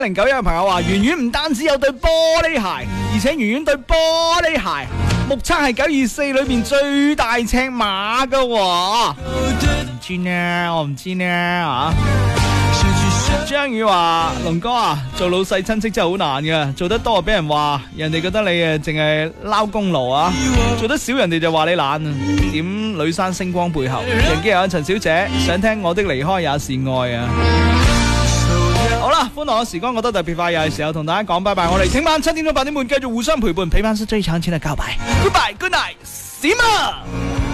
091嘅朋友話，圓圓唔單止有對玻璃鞋，而且圓圓對玻璃鞋目測係924裏面最大尺碼噶喎。唔知呢，我唔知呢啊。張宇話：龍哥啊，做老細親戚真係好難噶，做得多啊俾人話，人哋覺得你淨係撈功勞啊；做得少人哋就話你懶啊。點女山星光背後，人機有陳小姐想聽我的離開也是愛啊。好啦，歡樂嘅時光覺得特別快，又係時候同大家講拜拜。我哋聽晚7點到8點半繼續互相陪伴，陪伴是最長情嘅告白。Goodbye，Good night，閃啊！